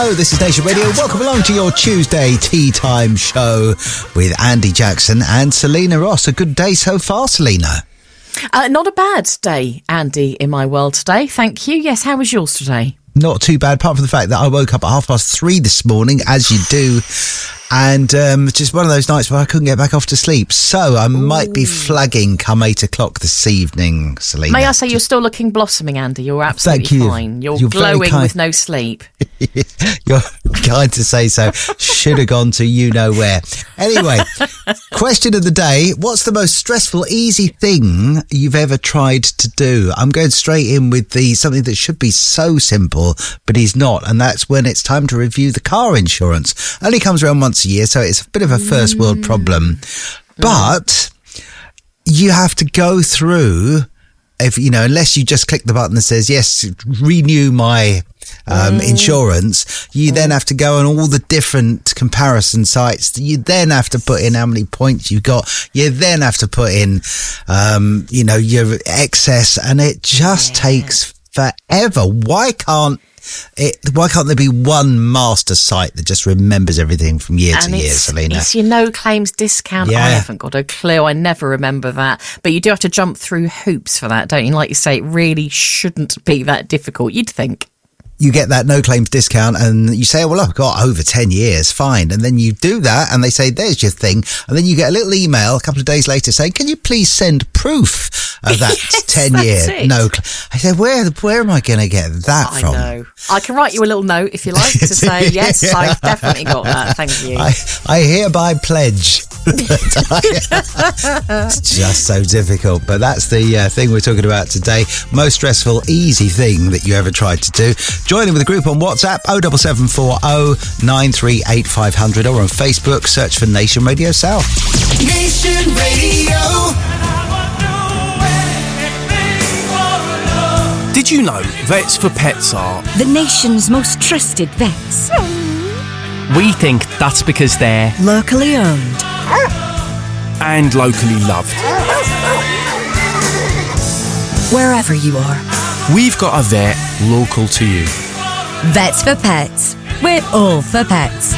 Hello, this is Nation Radio. Welcome along to your Tuesday Tea Time show with Andy Jackson and Selena Ross. A good day so far, Selena? Not a bad day, Andy, in my world today. Thank you. Yes, how was yours today? Not too bad, apart from the fact that I woke up at 3:30 this morning, as you do, and just one of those nights where I couldn't get back off to sleep. So I might be flagging come 8 o'clock this evening, Selena. May I say you're still looking blossoming, Andy? You're absolutely fine. You're glowing with no sleep. You're kind to say so. Should have gone to you know where. Anyway, question of the day. What's the most stressful, easy thing you've ever tried to do? I'm going straight in with something that should be so simple, but is not. And that's when it's time to review the car insurance. Only comes around once a year, so it's a bit of a first world problem. But you have to go through, unless you just click the button that says, yes, renew my insurance, you then have to go on all the different comparison sites. You then have to put in how many points you've got. You then have to put in, your excess, and it just takes forever. Why can't there be one master site that just remembers everything from year to year, Selena? It's your no claims discount. Yeah. I haven't got a clue. I never remember that. But you do have to jump through hoops for that, don't you? Like you say, it really shouldn't be that difficult, you'd think. You get that no claims discount and you say, well, I've got over 10 years, fine. And then you do that and they say, there's your thing. And then you get a little email a couple of days later saying, can you please send proof of that 10 year no claim? I said, where am I going to get that from? I know. I can write you a little note if you like to say, yes, I've definitely got that. Thank you. I hereby pledge. It's just so difficult. But that's the thing we're talking about today. Most stressful, easy thing that you ever tried to do. Join in with the group on WhatsApp 07740 938 500 or on Facebook, search for Nation Radio South. Nation Radio. Did you know Vets for Pets are the nation's most trusted vets? We think that's because they're Locally owned and locally loved. Wherever you are, We've got a vet local to you. Vets for Pets. We're all for pets.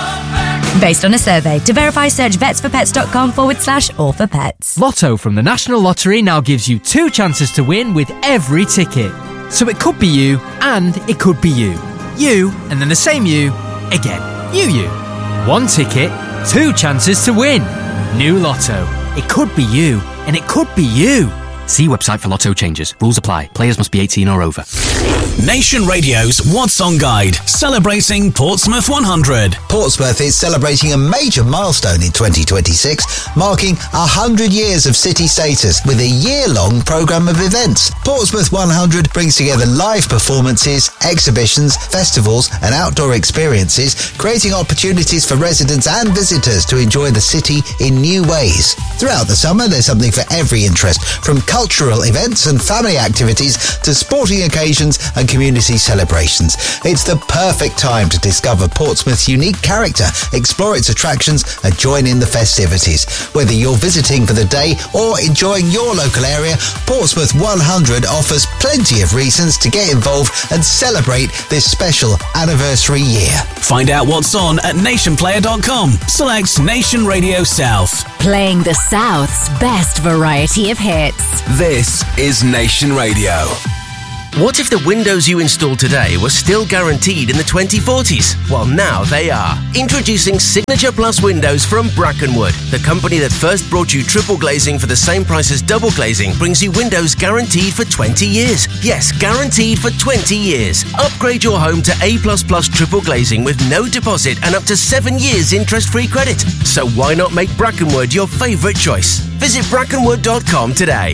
Based on a survey. To verify, search vetsforpets.com/all for pets. Lotto from the National Lottery now gives you 2 chances to win with every ticket. So it could be you and it could be you. You and then the same you again. You. 1 ticket, 2 chances to win. New Lotto. It could be you and it could be you. See website for Lotto changes. Rules apply. Players must be 18 or over. Nation Radio's What's On Guide, celebrating Portsmouth 100. Portsmouth is celebrating a major milestone in 2026, marking 100 years of city status with a year-long programme of events. Portsmouth 100 brings together live performances, exhibitions, festivals and outdoor experiences, creating opportunities for residents and visitors to enjoy the city in new ways. Throughout the summer, there's something for every interest, from cultural events and family activities to sporting occasions and community celebrations. It's the perfect time to discover Portsmouth's unique character, explore its attractions and join in the festivities. Whether you're visiting for the day or enjoying your local area, Portsmouth 100 offers plenty of reasons to get involved and celebrate this special anniversary year. Find out what's on at nationplayer.com. Select Nation Radio South. Playing the South's best variety of hits. This is Nation Radio. What if the windows you install today were still guaranteed in the 2040s? Well, now they are. Introducing Signature Plus Windows from Brackenwood. The company that first brought you triple glazing for the same price as double glazing brings you windows guaranteed for 20 years. Yes, guaranteed for 20 years. Upgrade your home to A++ triple glazing with no deposit and up to 7 years interest-free credit. So why not make Brackenwood your favourite choice? Visit brackenwood.com today.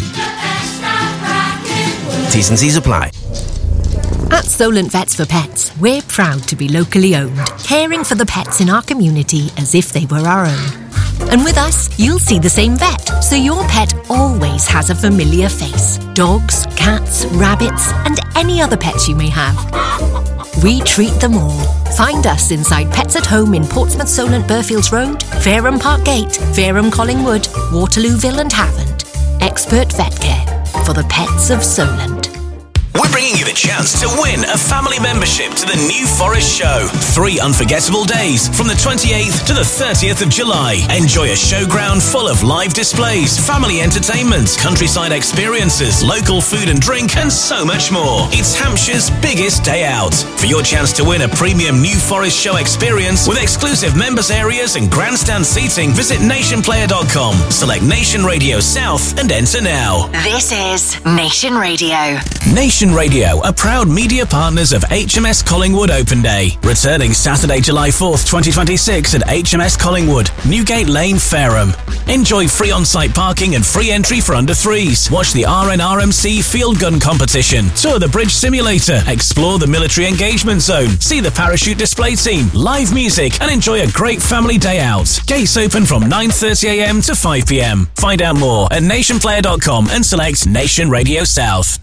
T's and C's apply. At Solent Vets for Pets, we're proud to be locally owned, caring for the pets in our community as if they were our own. And with us, you'll see the same vet, so your pet always has a familiar face. Dogs, cats, rabbits, and any other pets you may have. We treat them all. Find us inside Pets at Home in Portsmouth, Solent, Burfields Road, Fareham Park Gate, Fareham Collingwood, Waterlooville and Havant. Expert vet care for the pets of Solent. We're bringing you the chance to win a family membership to the New Forest Show. 3 unforgettable days from the 28th to the 30th of July. Enjoy a showground full of live displays, family entertainment, countryside experiences, local food and drink, and so much more. It's Hampshire's biggest day out. For your chance to win a premium New Forest Show experience with exclusive members areas and grandstand seating, visit nationplayer.com. Select Nation Radio South and enter now. This is Nation Radio. Nation Radio are proud media partners of HMS Collingwood Open Day, returning Saturday, July 4th, 2026 at HMS Collingwood, Newgate Lane, Fareham. Enjoy free on-site parking and free entry for under 3s. Watch the RNRMC field gun competition, tour the bridge simulator, explore the military engagement zone, see the parachute display team, live music, and enjoy a great family day out. Gates open from 9:30am to 5pm. Find out more at nationplayer.com and select Nation Radio South.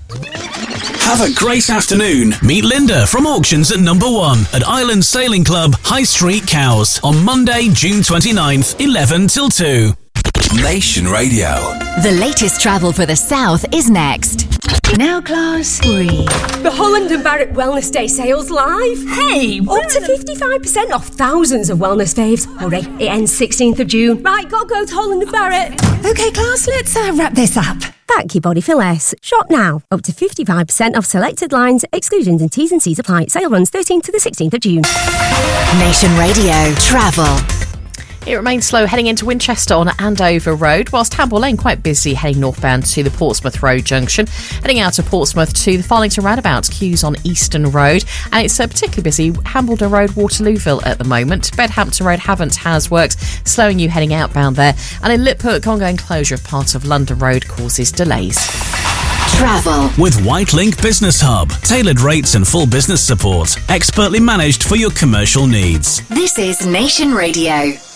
Have a great afternoon. Meet Linda from Auctions at number 1 at Island Sailing Club, High Street, Cowes, on Monday, June 29th, 11 till 2. Nation Radio. The latest travel for the South is next. Now, class, breathe. The Holland and Barrett Wellness Day sales live. Hey, up to 55% off thousands of wellness faves. Hurry, it ends 16th of June. Right, gotta go to Holland and Barrett. Okay, class, let's wrap this up. Back your body for less. Shop now. Up to 55% off selected lines. Exclusions and T's and C's apply. Sale runs 13th to the 16th of June. Nation Radio Travel. It remains slow heading into Winchester on Andover Road, whilst Hamble Lane quite busy heading northbound to the Portsmouth Road junction. Heading out of Portsmouth to the Farlington roundabout, queues on Eastern Road. And it's particularly busy Hambledon Road, Waterlooville at the moment. Bedhampton Road, Havant has works, slowing you heading outbound there. And in Liphook, ongoing closure of part of London Road causes delays. Travel. With Whitelink Business Hub. Tailored rates and full business support. Expertly managed for your commercial needs. This is Nation Radio.